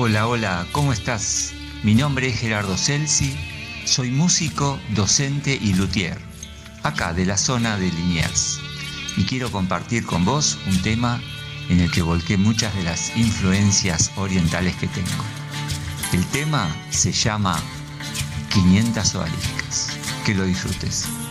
Hola, hola, ¿cómo estás? Mi nombre es Gerardo Celsi, soy músico, docente y luthier, acá de la zona de Liniers, y quiero compartir con vos un tema en el que volqué muchas de las influencias orientales que tengo. El tema se llama 500 odaliscas. Que lo disfrutes.